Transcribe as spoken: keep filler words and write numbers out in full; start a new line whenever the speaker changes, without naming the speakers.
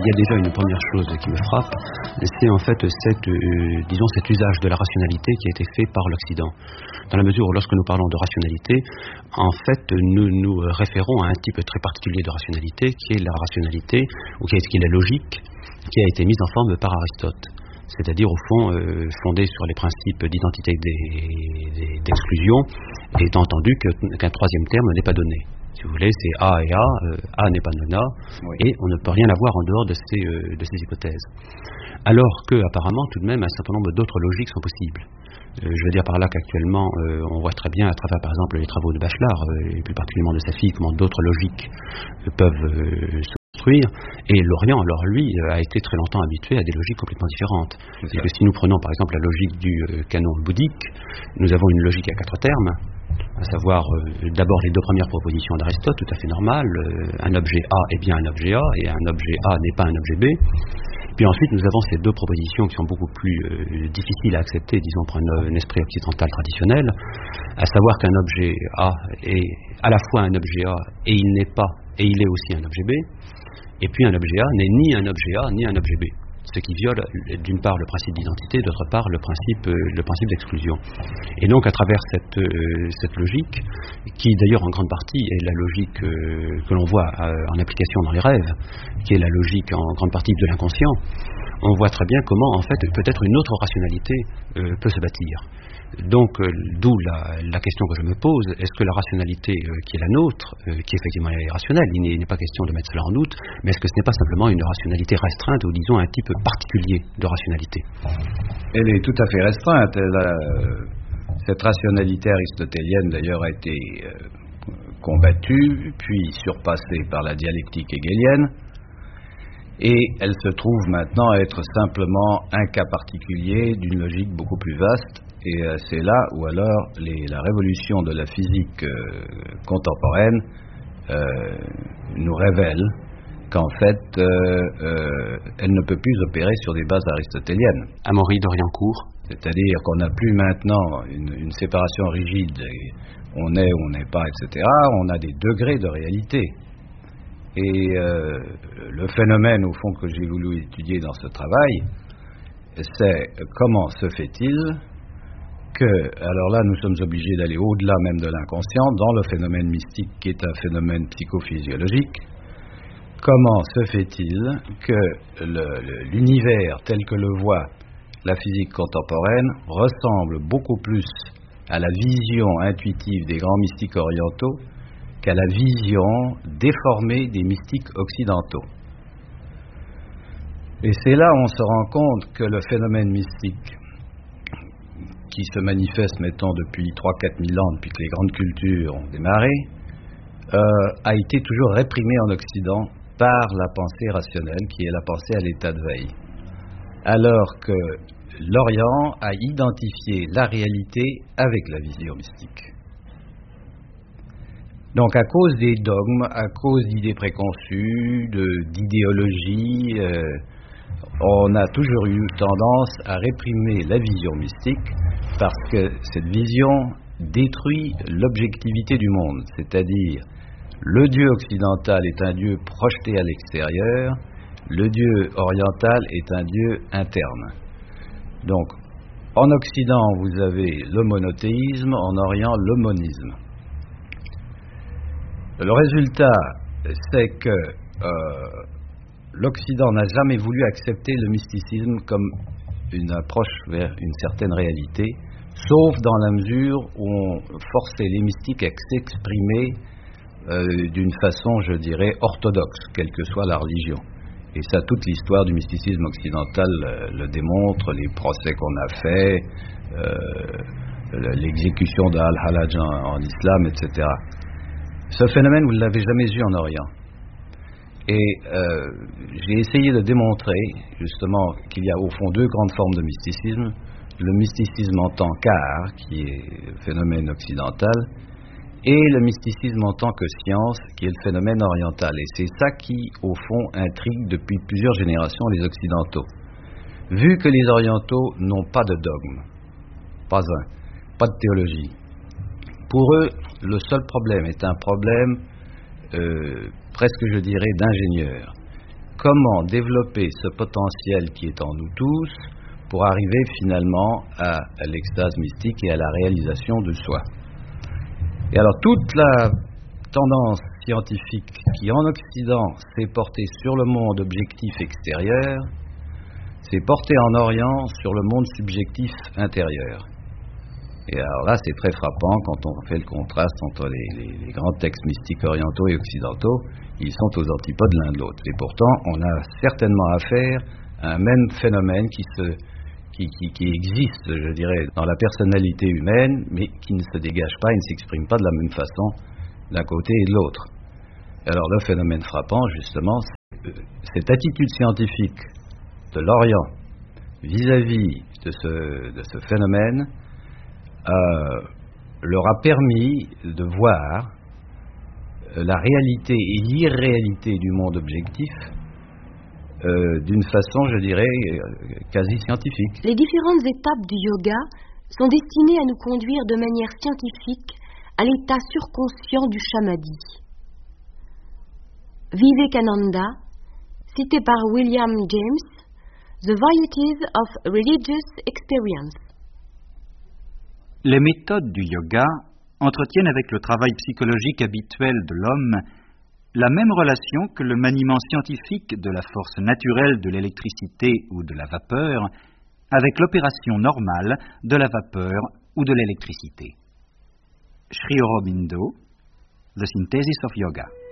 il y a déjà une première chose qui me frappe, c'est en fait cette, euh, disons, cet usage de la rationalité qui a été fait par l'Occident. Dans la mesure où lorsque nous parlons de rationalité, en fait, nous nous référons à un type très particulier de rationalité qui est la rationalité, ou qui est, qui est la logique, qui a été mise en forme par Aristote. C'est-à-dire, au fond, euh, fondée sur les principes d'identité et des, d'exclusion, étant entendu que, qu'un troisième terme n'est pas donné. Si vous voulez, c'est A et A, euh, A n'est pas non A, oui. Et on ne peut rien avoir en dehors de ces, euh, de ces hypothèses. Alors que, apparemment, tout de même, un certain nombre d'autres logiques sont possibles. Euh, je veux dire par là qu'actuellement, euh, on voit très bien, à travers, par exemple, les travaux de Bachelard, euh, et plus particulièrement de sa fille, comment d'autres logiques euh, peuvent euh, se construire. Et l'Orient, alors lui, euh, a été très longtemps habitué à des logiques complètement différentes. C'est que si nous prenons, par exemple, la logique du euh, canon bouddhique, nous avons une logique à quatre termes, à savoir euh, d'abord les deux premières propositions d'Aristote, tout à fait normales. Euh, un objet A est bien un objet A, et un objet A n'est pas un objet B. Puis ensuite, nous avons ces deux propositions qui sont beaucoup plus euh, difficiles à accepter, disons, pour un, un esprit occidental traditionnel, à savoir qu'un objet A est à la fois un objet A et il n'est pas, et il est aussi un objet B, et puis un objet A n'est ni un objet A ni un objet B, ce qui viole d'une part le principe d'identité, d'autre part le principe, euh, le principe d'exclusion. Et donc à travers cette, euh, cette logique, qui d'ailleurs en grande partie est la logique euh, que l'on voit euh, en application dans les rêves, qui est la logique en grande partie de l'inconscient, on voit très bien comment en fait peut-être une autre rationalité euh, peut se bâtir. Donc, euh, d'où la, la question que je me pose, est-ce que la rationalité euh, qui est la nôtre, euh, qui effectivement est rationnelle, il n'est, il n'est pas question de mettre cela en doute, mais est-ce que ce n'est pas simplement une rationalité restreinte, ou disons un type particulier de rationalité?
Elle est tout à fait restreinte. Elle a, cette rationalité aristotélienne, d'ailleurs, a été euh, combattue, puis surpassée par la dialectique hegelienne, et elle se trouve maintenant à être simplement un cas particulier d'une logique beaucoup plus vaste. Et euh, c'est là où alors les, la révolution de la physique euh, contemporaine euh, nous révèle qu'en fait, euh, euh, elle ne peut plus opérer sur des bases aristotéliennes.
Amaury d'Oriencourt.
C'est-à-dire qu'on n'a plus maintenant une, une séparation rigide, on est ou on n'est pas, et cetera. On a des degrés de réalité. Et euh, le phénomène, au fond, que j'ai voulu étudier dans ce travail, c'est comment se fait-il que, alors là, nous sommes obligés d'aller au-delà même de l'inconscient, dans le phénomène mystique qui est un phénomène psychophysiologique. Comment se fait-il que le, le, l'univers tel que le voit la physique contemporaine ressemble beaucoup plus à la vision intuitive des grands mystiques orientaux qu'à la vision déformée des mystiques occidentaux? Et c'est là où on se rend compte que le phénomène mystique, qui se manifeste, mettons, depuis trois à quatre mille ans, depuis que les grandes cultures ont démarré, euh, a été toujours réprimé en Occident par la pensée rationnelle, qui est la pensée à l'état de veille. Alors que l'Orient a identifié la réalité avec la vision mystique. Donc, à cause des dogmes, à cause d'idées préconçues, de, d'idéologies, euh, on a toujours eu tendance à réprimer la vision mystique, parce que cette vision détruit l'objectivité du monde, c'est-à-dire le Dieu occidental est un Dieu projeté à l'extérieur, le Dieu oriental est un Dieu interne. Donc, en Occident, vous avez le monothéisme, en Orient, le monisme. Le résultat, c'est que euh, l'Occident n'a jamais voulu accepter le mysticisme comme une approche vers une certaine réalité, sauf dans la mesure où on forçait les mystiques à s'exprimer euh, d'une façon, je dirais, orthodoxe, quelle que soit la religion. Et ça, toute l'histoire du mysticisme occidental euh, le démontre, les procès qu'on a faits, euh, l'exécution de Al-Hallaj en, en islam, et cetera. Ce phénomène, vous ne l'avez jamais eu en Orient. Et euh, j'ai essayé de démontrer, justement, qu'il y a au fond deux grandes formes de mysticisme. Le mysticisme en tant qu'art, qui est le phénomène occidental, et le mysticisme en tant que science, qui est le phénomène oriental. Et c'est ça qui, au fond, intrigue depuis plusieurs générations les Occidentaux. Vu que les Orientaux n'ont pas de dogme, pas un, pas de théologie, pour eux, le seul problème est un problème euh, presque, je dirais, d'ingénieur. comment développer ce potentiel qui est en nous tous pour arriver finalement à, à l'extase mystique et à la réalisation de soi. Et alors toute la tendance scientifique qui en Occident s'est portée sur le monde objectif extérieur s'est portée en Orient sur le monde subjectif intérieur. Et alors là, c'est très frappant quand on fait le contraste entre les, les, les grands textes mystiques orientaux et occidentaux. Ils sont aux antipodes l'un de l'autre. Et pourtant, on a certainement affaire à un même phénomène qui, se, qui, qui, qui existe, je dirais, dans la personnalité humaine, mais qui ne se dégage pas et ne s'exprime pas de la même façon d'un côté et de l'autre. Alors le phénomène frappant, justement, c'est cette attitude scientifique de l'Orient vis-à-vis de ce, de ce phénomène euh, leur a permis de voir la réalité et l'irréalité du monde objectif euh, d'une façon, je dirais, quasi scientifique.
Les différentes étapes du yoga sont destinées à nous conduire de manière scientifique à l'état surconscient du samadhi. Vivekananda, cité par William James, The Varieties of Religious Experience.
Les méthodes du yoga entretiennent avec le travail psychologique habituel de l'homme la même relation que le maniement scientifique de la force naturelle de l'électricité ou de la vapeur avec l'opération normale de la vapeur ou de l'électricité. Sri Aurobindo, The Synthesis of Yoga.